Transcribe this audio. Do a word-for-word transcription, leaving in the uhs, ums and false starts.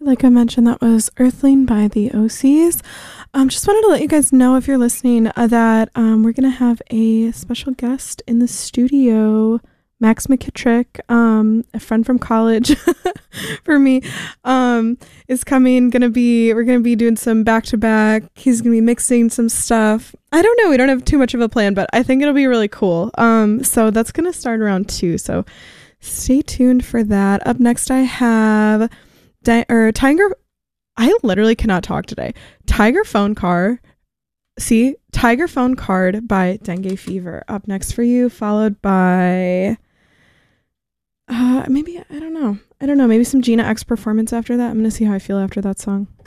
Like I mentioned, that was Earthling by the O Cs. Um, just wanted to let you guys know, if you're listening, uh, that um, we're going to have a special guest in the studio. Max McKittrick, um, a friend from college for me, um, is coming. Gonna be, we're gonna be doing some back to back. He's gonna be mixing some stuff. I don't know. We don't have too much of a plan, but I think it'll be really cool. Um, so that's gonna start around two. So stay tuned for that. Up next, I have Di- or Tiger. I literally cannot talk today. Tiger Phone Car. See, Tiger Phone Card by Dengue Fever. Up next for you, followed by. Uh, maybe, I don't know. I don't know. Maybe some Gina X Performance after that. I'm going to see how I feel after that song.